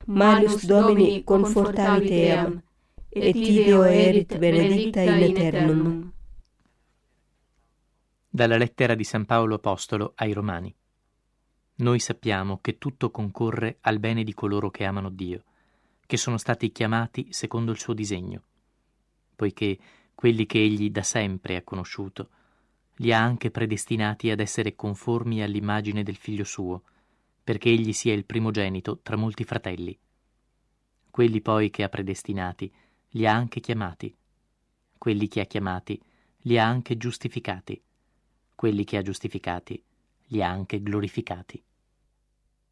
Manus Domini confortavit eam, et ideo erit benedicta in aeternum. Dalla lettera di San Paolo Apostolo ai Romani. Noi sappiamo che tutto concorre al bene di coloro che amano Dio, che sono stati chiamati secondo il suo disegno, poiché quelli che egli da sempre ha conosciuto li ha anche predestinati ad essere conformi all'immagine del Figlio suo, perché egli sia il primogenito tra molti fratelli. Quelli poi che ha predestinati li ha anche chiamati, quelli che ha chiamati li ha anche giustificati, quelli che ha giustificati li ha anche glorificati.